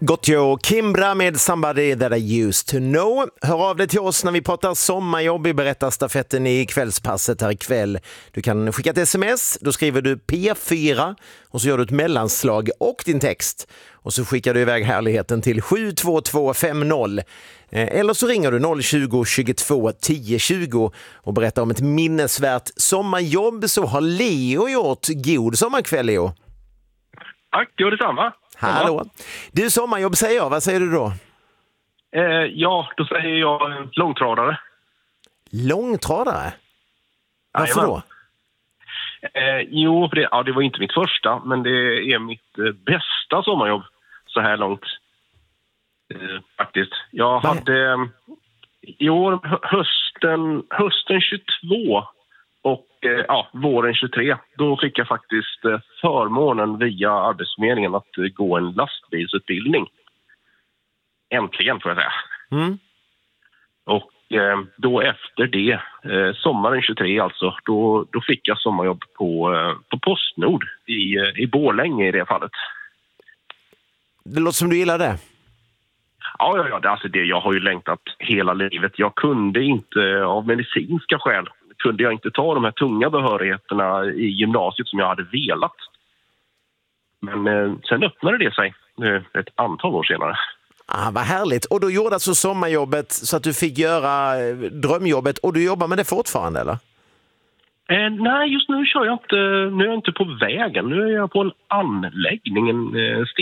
Gottjo Kimbra med Somebody That I Used To Know. Hör av dig till oss när vi pratar sommarjobb i berättarstafetten i kvällspasset här ikväll. Du kan skicka ett sms, då skriver du P4 och så gör du ett mellanslag och din text. Och så skickar du iväg härligheten till 72250. Eller så ringer du 020 22 10 20 och berättar om ett minnesvärt sommarjobb. Så har Leo gjort. God sommarkväll, Leo. Tack, gör detsamma. Hallå. Du, sommarjobb säger jag. Vad säger du då? Ja, då säger jag långtradare. Långtradare? Varför då? Jo, det var inte mitt första, men det är mitt bästa sommarjobb så här långt. Faktiskt. Jag hade i år hösten 22 och våren 23. Då fick jag faktiskt förmånen via Arbetsförmedlingen att gå en lastbilsutbildning. Äntligen, får jag säga. Mm. Och då efter det, sommaren 23 alltså, då fick jag sommarjobb på Postnord i Borlänge i det fallet. Det låter som du gillar det. Ja, jag har ju längtat hela livet. Jag kunde inte, av medicinska skäl, kunde jag inte ta de här tunga behörigheterna i gymnasiet som jag hade velat. Men sen öppnade det sig ett antal år senare. Vad härligt. Och då gjorde alltså sommarjobbet så att du fick göra drömjobbet, och du jobbar med det fortfarande, eller? Nej, just nu kör jag inte. Nu är jag inte på vägen. Nu är jag på en anläggning, en